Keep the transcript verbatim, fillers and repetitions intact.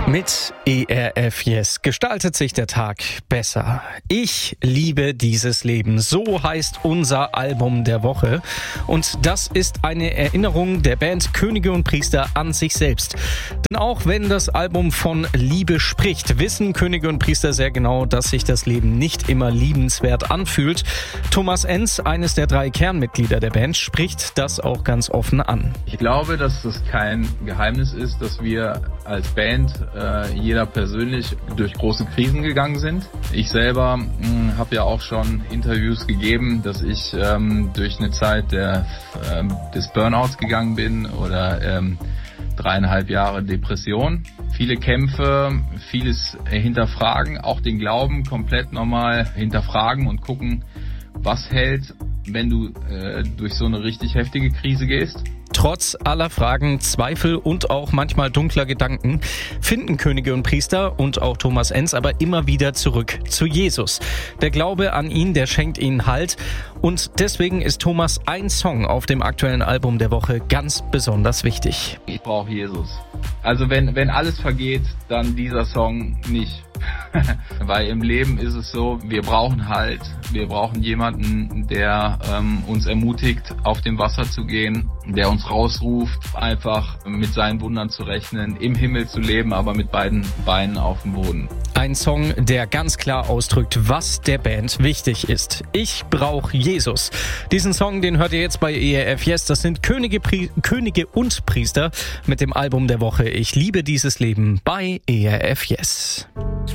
Mit E R F Yes gestaltet sich der Tag besser. Ich liebe dieses Leben. So heißt unser Album der Woche. Und das ist eine Erinnerung der Band Könige und Priester an sich selbst. Denn auch wenn das Album von Liebe spricht, wissen Könige und Priester sehr genau, dass sich das Leben nicht immer liebenswert anfühlt. Thomas Enz, eines der drei Kernmitglieder der Band, spricht das auch ganz offen an. Ich glaube, dass es kein Geheimnis ist, dass wir als Band äh, jeder persönlich durch große Krisen gegangen sind. Ich selber habe ja auch schon Interviews gegeben, dass ich ähm, durch eine Zeit der, ähm, des Burnouts gegangen bin oder ähm, dreieinhalb Jahre Depression. Viele Kämpfe, vieles hinterfragen, auch den Glauben komplett nochmal hinterfragen und gucken, was hält, wenn du äh, durch so eine richtig heftige Krise gehst. Trotz aller Fragen, Zweifel und auch manchmal dunkler Gedanken finden Könige und Priester und auch Thomas Enz aber immer wieder zurück zu Jesus. Der Glaube an ihn, der schenkt ihnen Halt und deswegen ist Thomas ein Song auf dem aktuellen Album der Woche ganz besonders wichtig. Ich brauche Jesus. Also wenn, wenn alles vergeht, dann dieser Song nicht. Weil im Leben ist es so, wir brauchen Halt, wir brauchen jemanden, der ähm, uns ermutigt, auf dem Wasser zu gehen, der uns rausruft, einfach mit seinen Wundern zu rechnen, im Himmel zu leben, aber mit beiden Beinen auf dem Boden. Ein Song, der ganz klar ausdrückt, was der Band wichtig ist. Ich brauche Jesus. Diesen Song, den hört ihr jetzt bei E R F Yes. Das sind Könige, Pri- Könige und Priester mit dem Album der Woche. Ich liebe dieses Leben bei E R F Yes.